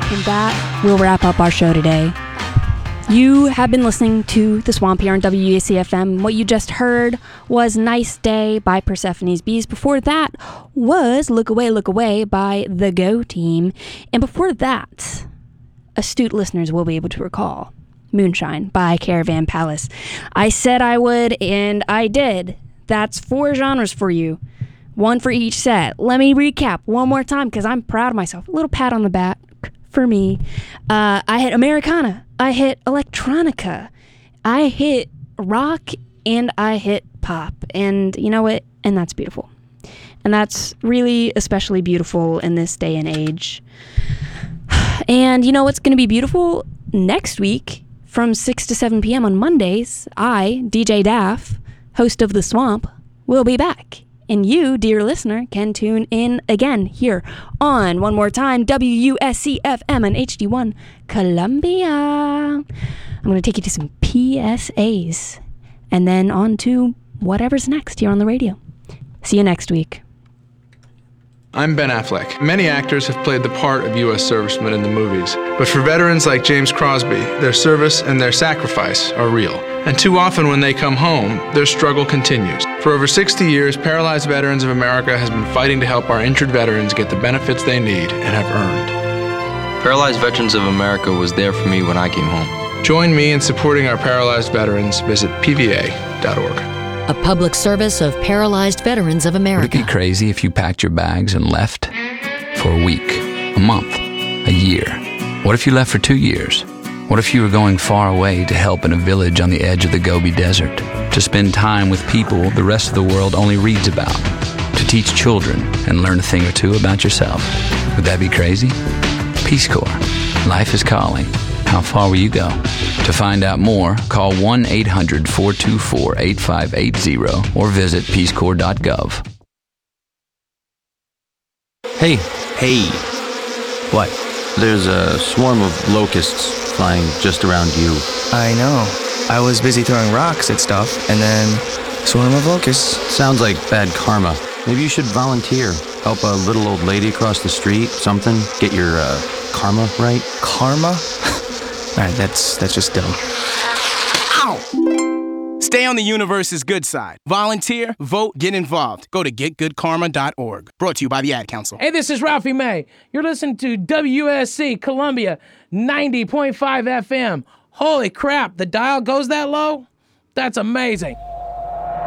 And that will wrap up our show today. You have been listening to The Swamp here on WUAC-FM. What you just heard was Nice Day by Persephone's Bees. Before that was Look Away by The Go Team. And before that, astute listeners will be able to recall Moonshine by Caravan Palace. I said I would, and I did. That's 4 genres for you. 1 for each set. Let me recap one more time because I'm proud of myself. A little pat on the back for me. I hit Americana. I hit electronica. I hit rock, and I hit pop. And you know what? And that's beautiful. And that's really especially beautiful in this day and age. And you know what's going to be beautiful? Next week, from 6 to 7 p.m. on Mondays, I, DJ Daff, host of The Swamp, will be back. And you, dear listener, can tune in again here on, one more time, WUSC-FM and HD1 Columbia. I'm going to take you to some PSAs and then on to whatever's next here on the radio. See you next week. I'm Ben Affleck. Many actors have played the part of U.S. servicemen in the movies, but for veterans like James Crosby, their service and their sacrifice are real. And too often when they come home, their struggle continues. For over 60 years, Paralyzed Veterans of America has been fighting to help our injured veterans get the benefits they need and have earned. Paralyzed Veterans of America was there for me when I came home. Join me in supporting our paralyzed veterans. Visit pva.org. A public service of Paralyzed Veterans of America. Would it be crazy if you packed your bags and left? For a week, a month, a year. What if you left for 2 years? What if you were going far away to help in a village on the edge of the Gobi Desert? To spend time with people the rest of the world only reads about? To teach children and learn a thing or two about yourself? Would that be crazy? Peace Corps. Life is calling. How far will you go? To find out more, call 1-800-424-8580 or visit peacecorps.gov. Hey. What? There's a swarm of locusts flying just around you. I know. I was busy throwing rocks at stuff, and then swarm of locusts. Sounds like bad karma. Maybe you should volunteer. Help a little old lady across the street, something. Get your karma right. Karma? Alright, that's just dumb. Ow! Stay on the universe's good side. Volunteer, vote, get involved. Go to getgoodkarma.org. Brought to you by the Ad Council. Hey, this is Ralphie May. You're listening to WSC Columbia 90.5 FM. Holy crap, the dial goes that low? That's amazing.